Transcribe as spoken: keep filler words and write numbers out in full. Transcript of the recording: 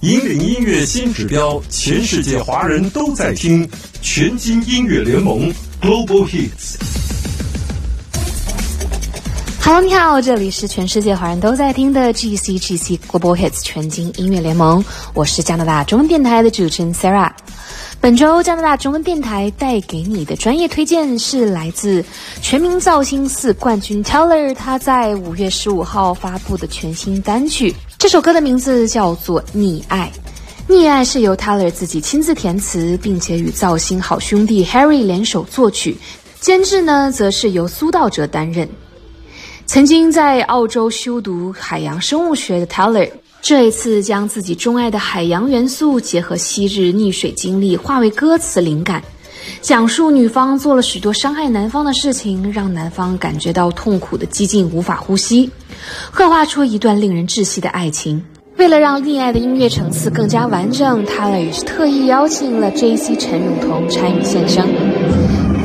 引领音乐新指标，全世界华人都在听，全金音乐联盟 Global Hits。Hello， 你好，这里是全世界华人都在听的 G C G C Global Hits 全金音乐联盟，我是加拿大中文电台的主持人 Sarah。本周加拿大中文电台带给你的专业推荐是来自全民造星四冠军 Taylor， 他在五月十五号发布的全新单曲。这首歌的名字叫做《溺爱》，《溺爱》是由 Taylor 自己亲自填词，并且与造星好兄弟 Harry 联手作曲，监制呢则是由苏道哲担任。曾经在澳洲修读海洋生物学的 Taylor， 这一次将自己钟爱的海洋元素结合昔日溺水经历化为歌词灵感，讲述女方做了许多伤害男方的事情，让男方感觉到痛苦的激进无法呼吸，刻画出一段令人窒息的爱情。为了让溺爱的音乐层次更加完整， Taylor 也是特意邀请了 J C 陈永彤参与献声。